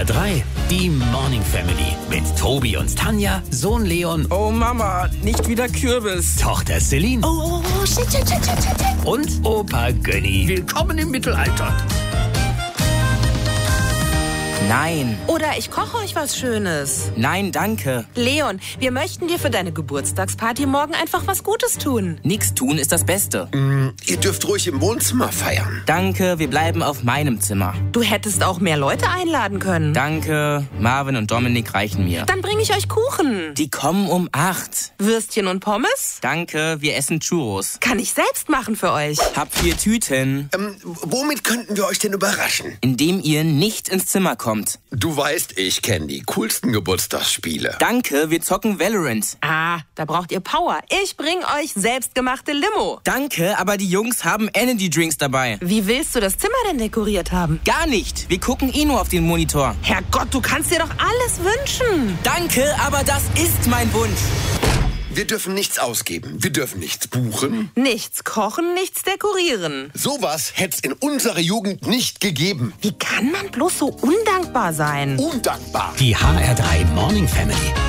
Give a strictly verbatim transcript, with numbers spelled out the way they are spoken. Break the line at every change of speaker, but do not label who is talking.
R drei, die Morning Family mit Tobi und Tanja, Sohn Leon.
Oh Mama, nicht wieder Kürbis.
Tochter Celine.
Oh, oh, oh, shit, shit, shit, shit, shit.
Und Opa Gönni. Willkommen im Mittelalter.
Nein.
Oder ich koche euch was Schönes.
Nein, danke.
Leon, wir möchten dir für deine Geburtstagsparty morgen einfach was Gutes tun.
Nix tun ist das Beste.
Mm, ihr dürft ruhig im Wohnzimmer feiern.
Danke, wir bleiben auf meinem Zimmer.
Du hättest auch mehr Leute einladen können.
Danke, Marvin und Dominik reichen mir.
Dann bringe ich euch Kuchen.
Die kommen um acht.
Würstchen und Pommes?
Danke, wir essen Churros.
Kann ich selbst machen für euch.
Hab vier Tüten.
Ähm, womit könnten wir euch denn überraschen?
Indem ihr nicht ins Zimmer kommt.
Du weißt, ich kenne die coolsten Geburtstagsspiele.
Danke, wir zocken Valorant.
Ah, da braucht ihr Power. Ich bring euch selbstgemachte Limo.
Danke, aber die Jungs haben Energy Drinks dabei.
Wie willst du das Zimmer denn dekoriert haben?
Gar nicht. Wir gucken eh nur auf den Monitor.
Herrgott, du kannst dir doch alles wünschen.
Danke, aber das ist mein Wunsch.
Wir dürfen nichts ausgeben. Wir dürfen nichts buchen.
Nichts kochen, nichts dekorieren.
Sowas hätte es in unserer Jugend nicht gegeben.
Wie kann man bloß so undankbar sein?
Undankbar.
Die H R drei Morning Family.